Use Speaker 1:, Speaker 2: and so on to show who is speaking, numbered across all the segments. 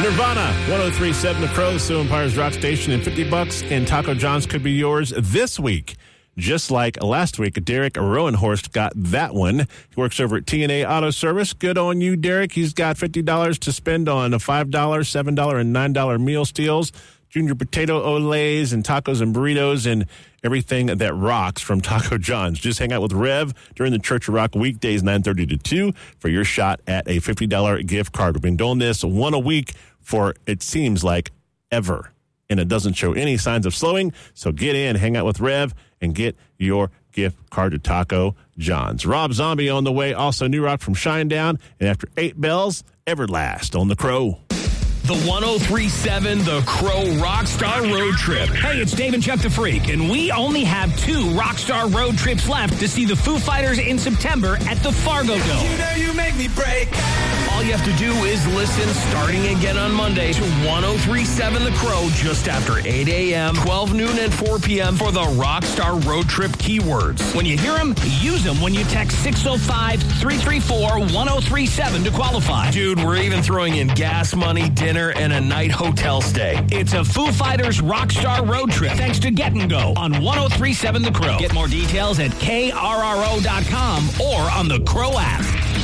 Speaker 1: Nirvana, 103.7 The Crow, Sioux Empire's Rock Station, and $50 in Taco John's could be yours this week. Just like last week, Derek Rowenhorst got that one. He works over at TNA Auto Service. Good on you, Derek. He's got $50 to spend on $5, $7, and $9 meal steals, junior potato olays, and tacos and burritos, and everything that rocks from Taco John's. Just hang out with Rev during the Church of Rock weekdays, 9:30 to 2, for your shot at a $50 gift card. We've been doing this one a week for, it seems like, ever. And it doesn't show any signs of slowing. So get in, hang out with Rev, and get your gift card to Taco John's. Rob Zombie on the way. Also, new rock from Shinedown. And after 8 bells, Everlast on The Crow.
Speaker 2: The 103.7 The Crow Rockstar Road Trip. Hey, it's Dave and Chuck the Freak, and we only have 2 Rockstar Road Trips left to see the Foo Fighters in September at the Fargo Dome.
Speaker 3: You know you make me break.
Speaker 2: All you have to do is listen starting again on Monday to 103.7 The Crow just after 8 a.m., 12 noon, and 4 p.m. for the Rockstar Road Trip keywords. When you hear them, use them when you text 605-334-1037 to qualify. Dude, we're even throwing in gas money, dinner, and a night hotel stay. It's a Foo Fighters Rockstar Road Trip thanks to Get and Go on 103.7 The Crow. Get more details at krro.com or on the Crow app.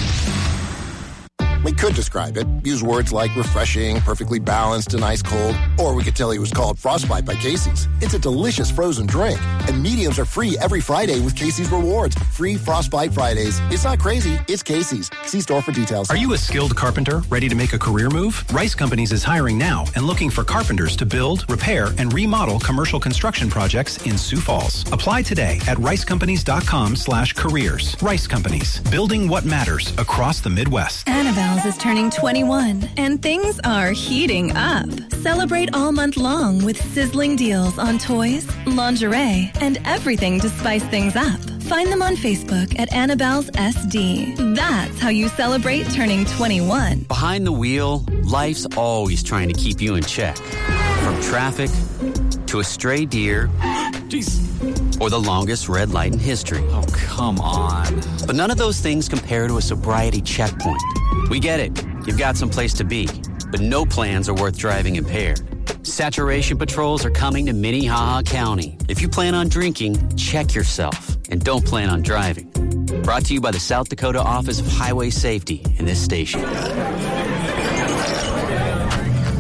Speaker 4: We could describe it, use words like refreshing, perfectly balanced, and ice cold, or we could tell you it was called Frostbite by Casey's. It's a delicious frozen drink, and mediums are free every Friday with Casey's Rewards. Free Frostbite Fridays. It's not crazy, it's Casey's. See store for details.
Speaker 5: Are you a skilled carpenter ready to make a career move? Rice Companies is hiring now and looking for carpenters to build, repair, and remodel commercial construction projects in Sioux Falls. Apply today at ricecompanies.com/careers. Rice Companies, building what matters across the Midwest.
Speaker 6: Annabelle is turning 21, and things are heating up. Celebrate all month long with sizzling deals on toys, lingerie, and everything to spice things up. Find them on Facebook at Annabelle's SD. That's how you celebrate turning 21.
Speaker 7: Behind the wheel, life's always trying to keep you in check. From traffic to a stray deer. Jeez. Or the longest red light in history.
Speaker 8: Oh, come on.
Speaker 7: But none of those things compare to a sobriety checkpoint. We get it. You've got some place to be. But no plans are worth driving impaired. Saturation patrols are coming to Minnehaha County. If you plan on drinking, check yourself. And don't plan on driving. Brought to you by the South Dakota Office of Highway Safety in this station.